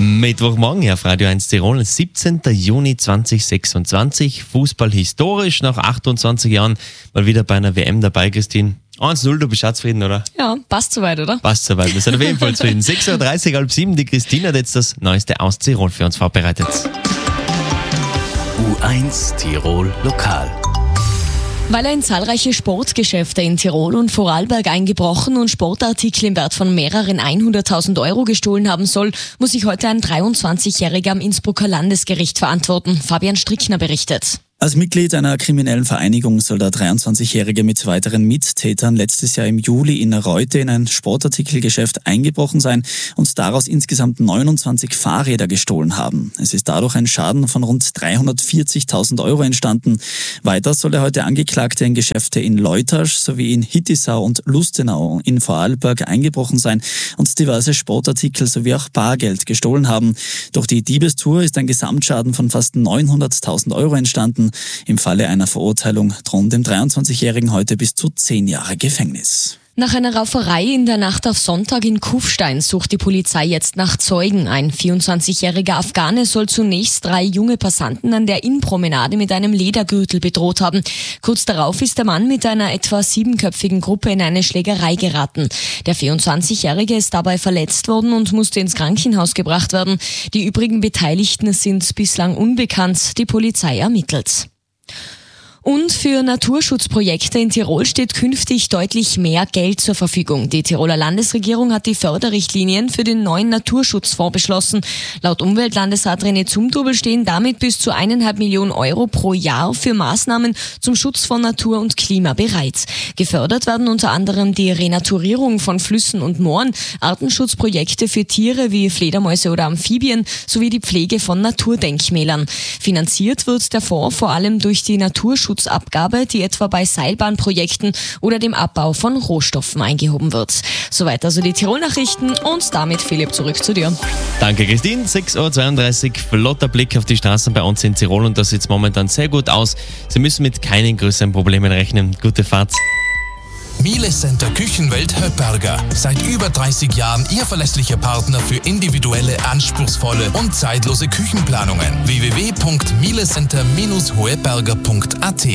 Mittwochmorgen auf Radio 1 Tirol, 17. Juni 2026. Fußball historisch, nach 28 Jahren mal wieder bei einer WM dabei, Christine. 1-0, du bist auch zufrieden, oder? Ja, passt soweit, oder? Passt soweit, wir sind auf jeden Fall zufrieden. 6.30 Uhr, halb 7, die Christine hat jetzt das Neueste aus Tirol für uns vorbereitet. U1 Tirol Lokal. Weil er in zahlreiche Sportgeschäfte in Tirol und Vorarlberg eingebrochen und Sportartikel im Wert von mehreren 100.000 Euro gestohlen haben soll, muss sich heute ein 23-Jähriger am Innsbrucker Landesgericht verantworten. Fabian Strickner berichtet. Als Mitglied einer kriminellen Vereinigung soll der 23-Jährige mit weiteren Mittätern letztes Jahr im Juli in Reute in ein Sportartikelgeschäft eingebrochen sein und daraus insgesamt 29 Fahrräder gestohlen haben. Es ist dadurch ein Schaden von rund 340.000 Euro entstanden. Weiter soll der heute Angeklagte in Geschäfte in Leutasch sowie in Hittisau und Lustenau in Vorarlberg eingebrochen sein und diverse Sportartikel sowie auch Bargeld gestohlen haben. Durch die Diebestour ist ein Gesamtschaden von fast 900.000 Euro entstanden. Im Falle einer Verurteilung drohen dem 23-Jährigen heute bis zu 10 Jahre Gefängnis. Nach einer Rauferei in der Nacht auf Sonntag in Kufstein sucht die Polizei jetzt nach Zeugen. Ein 24-jähriger Afghane soll zunächst 3 junge Passanten an der Innenpromenade mit einem Ledergürtel bedroht haben. Kurz darauf ist der Mann mit einer etwa 7-köpfigen Gruppe in eine Schlägerei geraten. Der 24-jährige ist dabei verletzt worden und musste ins Krankenhaus gebracht werden. Die übrigen Beteiligten sind bislang unbekannt. Die Polizei ermittelt. Und für Naturschutzprojekte in Tirol steht künftig deutlich mehr Geld zur Verfügung. Die Tiroler Landesregierung hat die Förderrichtlinien für den neuen Naturschutzfonds beschlossen. Laut Umweltlandesrat René Zumtobel stehen damit bis zu 1,5 Millionen Euro pro Jahr für Maßnahmen zum Schutz von Natur und Klima bereit. Gefördert werden unter anderem die Renaturierung von Flüssen und Mooren, Artenschutzprojekte für Tiere wie Fledermäuse oder Amphibien sowie die Pflege von Naturdenkmälern. Finanziert wird der Fonds vor allem durch die Naturschutzabgabe, die etwa bei Seilbahnprojekten oder dem Abbau von Rohstoffen eingehoben wird. Soweit also die Tirol-Nachrichten und damit Philipp zurück zu dir. Danke Christine, 6.32 Uhr, flotter Blick auf die Straßen bei uns in Tirol und das sieht momentan sehr gut aus. Sie müssen mit keinen größeren Problemen rechnen. Gute Fahrt. Miele Center Küchenwelt Höpberger. Seit über 30 Jahren Ihr verlässlicher Partner für individuelle, anspruchsvolle und zeitlose Küchenplanungen. www.mielecenter-hoeberger.at.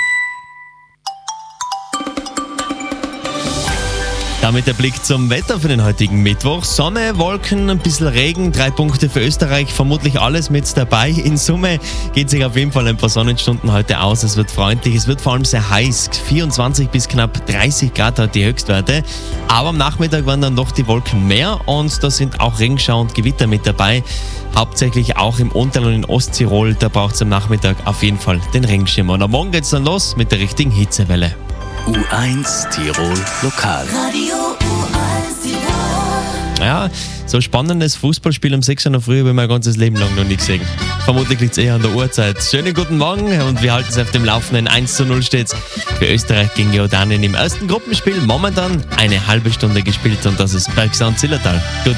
Damit der Blick zum Wetter für den heutigen Mittwoch. Sonne, Wolken, ein bisschen Regen, 3 Punkte für Österreich, vermutlich alles mit dabei. In Summe geht sich auf jeden Fall ein paar Sonnenstunden heute aus. Es wird freundlich, es wird vor allem sehr heiß. 24 bis knapp 30 Grad hat die Höchstwerte. Aber am Nachmittag waren dann noch die Wolken mehr und da sind auch Regenschauer und Gewitter mit dabei. Hauptsächlich auch im Unteren und in Osttirol. Da braucht es am Nachmittag auf jeden Fall den Regenschirm. Und am Morgen geht es dann los mit der richtigen Hitzewelle. U1 Tirol Lokal. Radio U1 Tirol. Ja, so ein spannendes Fußballspiel um 6 Uhr in der Früh habe ich mein ganzes Leben lang noch nie gesehen. Vermutlich liegt es eher an der Uhrzeit. Schönen guten Morgen und wir halten es auf dem Laufenden. 1:0 steht's für Österreich gegen Jordanien im ersten Gruppenspiel. Momentan eine halbe Stunde gespielt und das ist Bergsau und Zillertal. Gut.